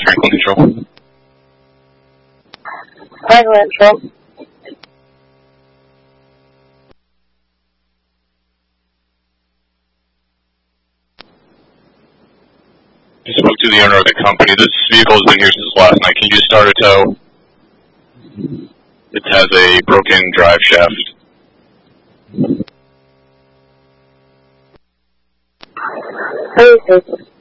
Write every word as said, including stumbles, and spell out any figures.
is Franklin Control. Franklin Control. I spoke to the owner of the company. This vehicle has been here since last night. Can you start a tow? It has a broken drive shaft. Hey,